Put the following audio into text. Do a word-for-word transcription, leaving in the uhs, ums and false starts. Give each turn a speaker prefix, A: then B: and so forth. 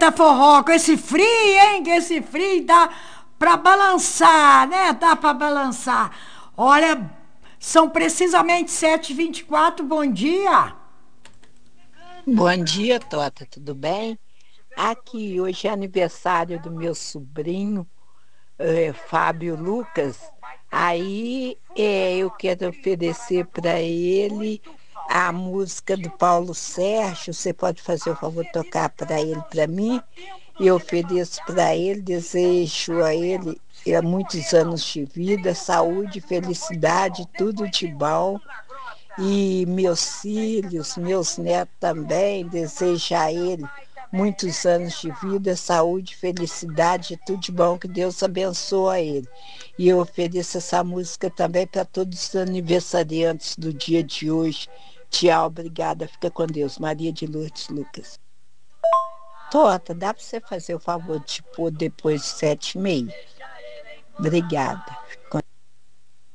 A: Eita, forró, com esse frio, hein? Com esse frio dá pra balançar, né? Dá pra balançar. Olha, são precisamente sete e vinte e quatro. Bom dia.
B: Bom dia, Tota, tudo bem? Aqui, hoje é aniversário do meu sobrinho, eh, Fábio Lucas. Aí eh, eu quero oferecer para ele a música do Paulo Sérgio. Você pode fazer o favor de tocar para ele, para mim? E eu ofereço para ele, desejo a ele eh, muitos anos de vida, saúde, felicidade, tudo de bom. E meus filhos, meus netos também, desejo a ele muitos anos de vida, saúde, felicidade, tudo de bom, que Deus abençoe ele. E eu ofereço essa música também para todos os aniversariantes do dia de hoje. Tchau, obrigada, fica com Deus. Maria de Lourdes Lucas. Tota, dá para você fazer o favor de pôr depois de sete e meia? Obrigada.